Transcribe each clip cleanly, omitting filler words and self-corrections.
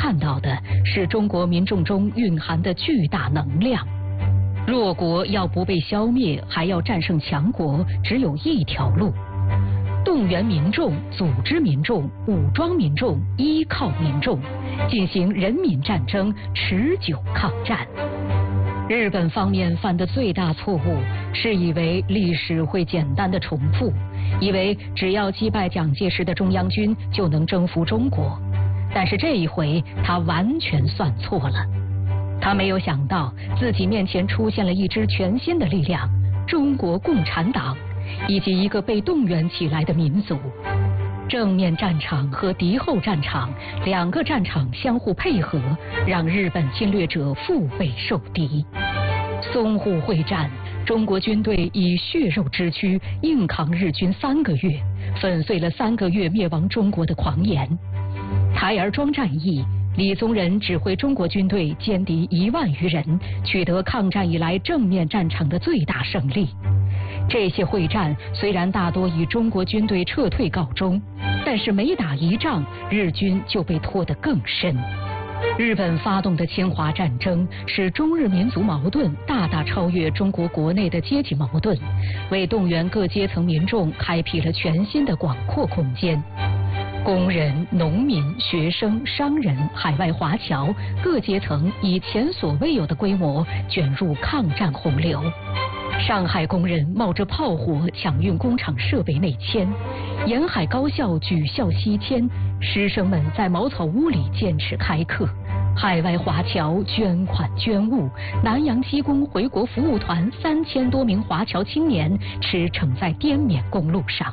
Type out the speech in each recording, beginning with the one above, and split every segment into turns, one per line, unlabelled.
看到的是中国民众中蕴含的巨大能量。弱国要不被消灭，还要战胜强国，只有一条路：动员民众、组织民众、武装民众、依靠民众，进行人民战争，持久抗战。日本方面犯的最大错误是以为历史会简单的重复，以为只要击败蒋介石的中央军就能征服中国。但是这一回他完全算错了。他没有想到自己面前出现了一支全新的力量——中国共产党，以及一个被动员起来的民族。正面战场和敌后战场两个战场相互配合，让日本侵略者腹背受敌。淞沪会战，中国军队以血肉之躯硬抗日军3个月，粉碎了3个月灭亡中国的狂言。台儿庄战役，李宗仁指挥中国军队歼敌1万余人，取得抗战以来正面战场的最大胜利。这些会战虽然大多以中国军队撤退告终，但是每打一仗，日军就被拖得更深。日本发动的侵华战争使中日民族矛盾大大超越中国国内的阶级矛盾，为动员各阶层民众开辟了全新的广阔空间。工人、农民、学生、商人、海外华侨各阶层以前所未有的规模卷入抗战洪流。上海工人冒着炮火抢运工厂设备内迁，沿海高校举校西迁，师生们在茅草屋里坚持开课。海外华侨捐款捐物，南洋机工回国服务团3000多名华侨青年驰骋在滇缅公路上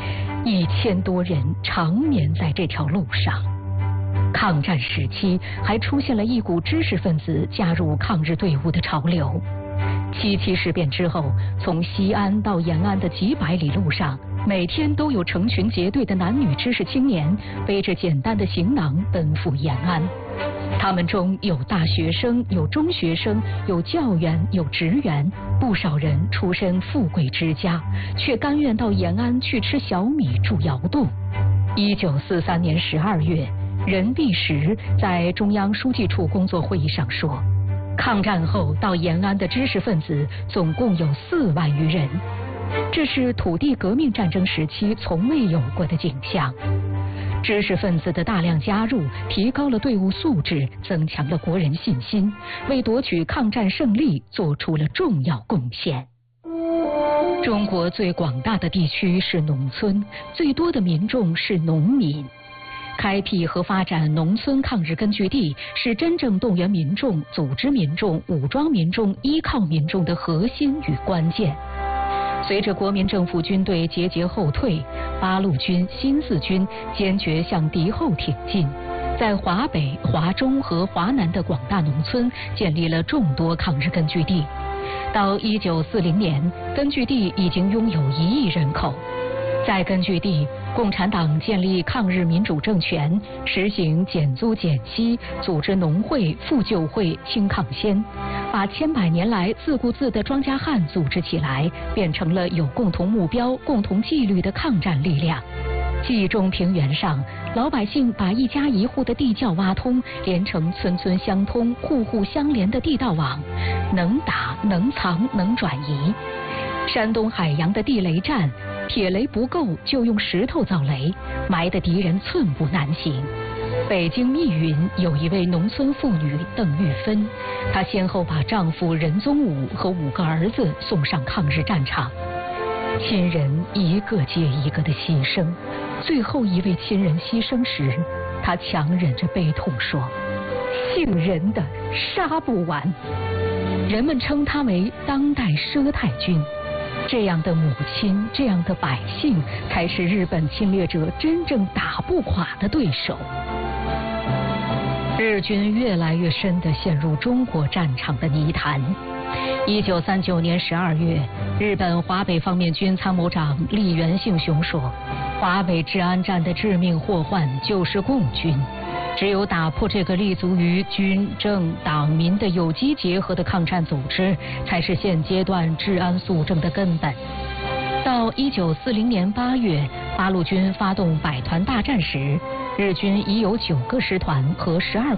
，1000多人长眠在这条路上。抗战时期还出现了一股知识分子加入抗日队伍的潮流。77事变之后，从西安到延安的几百里路上，每天都有成群结队的男女知识青年背着简单的行囊奔赴延安。他们中有大学生，有中学生，有教员，有职员，不少人出身富贵之家，却甘愿到延安去吃小米、住窑洞。1943年12月，任弼时在中央书记处工作会议上说，抗战后到延安的知识分子总共有4万余人，这是土地革命战争时期从未有过的景象。知识分子的大量加入，提高了队伍素质，增强了国人信心，为夺取抗战胜利做出了重要贡献。中国最广大的地区是农村，最多的民众是农民。开辟和发展农村抗日根据地是真正动员民众、组织民众、武装民众、依靠民众的核心与关键。随着国民政府军队节节后退，八路军、新四军坚决向敌后挺进，在华北、华中和华南的广大农村建立了众多抗日根据地。到1940年，根据地已经拥有1亿人口。在根据地，共产党建立抗日民主政权，实行减租减息，组织农会、妇救会、清抗先，把千百年来自顾自的庄稼汉组织起来，变成了有共同目标、共同纪律的抗战力量。冀中平原上，老百姓把一家一户的地窖挖通，连成村村相通、户户相连的地道网，能打、能藏、能转移。山东海洋的地雷战，铁雷不够就用石头造雷，埋得敌人寸步难行。北京密云有一位农村妇女邓玉芬，她先后把丈夫任宗武和5个儿子送上抗日战场，亲人一个接一个的牺牲。最后一位亲人牺牲时，她强忍着悲痛说：“姓任的杀不完。”人们称她为当代佘太君。这样的母亲，这样的百姓，才是日本侵略者真正打不垮的对手。日军越来越深地陷入中国战场的泥潭。1939年12月，日本华北方面军参谋长栗原幸雄说，华北治安战的致命祸患就是共军。只有打破这个立足于军政党民的有机结合的抗战组织，才是现阶段治安肃正的根本。到1940年8月，八路军发动百团大战时，日军已有9个师团和12